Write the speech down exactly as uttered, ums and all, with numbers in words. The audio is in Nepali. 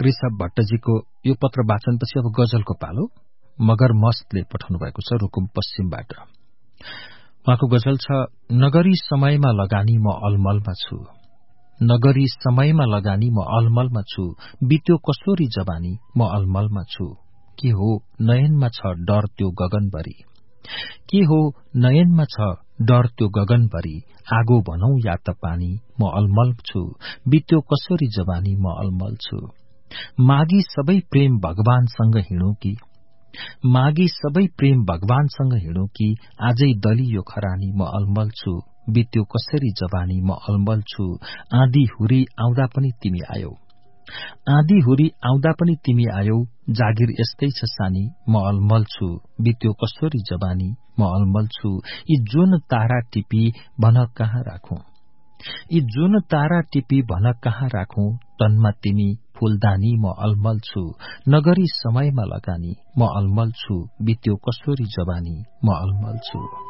ऋषभ भट्टजीको यो पत्र वाचनपछि अब गजलको पालो मगर मस्तले पठाउनु भएको छ रुकुम पश्चिमबाट। उहाँको गजल छ, नगरी समयमा लगानी म अलमलमा छु, नगरी समयमा लगानी म अलमलमा छु, बित्यो कसोरी जवानी म अलमलमा छु। के हो नयनमा छ डर त्यो गगनभरि, के हो नयनमा छ डर त्यो गगनभरि, आगो भनौं या त पानी म अलमल छु, बित्यो कसोरी जवानी म अलमल छु। मागी सबै प्रेम भगवानसँग हिँडौं कि, मागी सबै प्रेम भगवानसँग हिँडौं कि, आजै दलियो खरानी म अलमल छु, बित्यो कसरी जवानी म अलमल छु। आँधी हुरी आउँदा पनि तिमी आयौ, आँधी हुरी आउँदा पनि तिमी आयौ, जागिर यस्तै छ सानी म अलमल छु, बित्यो कसरी जवानी म अलमल छु। यी जुन तारा टिपी भन कहाँ राखौं, यी जुन तारा टिपी भन कहाँ राखौं, तनमा तिमी फूलदानी म अलमल छु, नगरी समयमा लगानी म अलमल छु, बित्यो कसोरी जवानी म अलमल छु।